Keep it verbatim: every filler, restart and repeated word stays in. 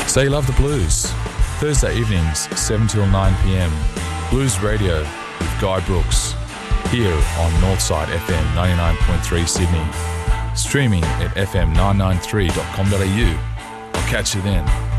Say you love the blues. Thursday evenings, seven till nine p.m. Blues Radio with Guy Brooks. Here on Northside F M ninety-nine point three Sydney. Streaming at f m nine nine three dot com dot a u. I'll catch you then.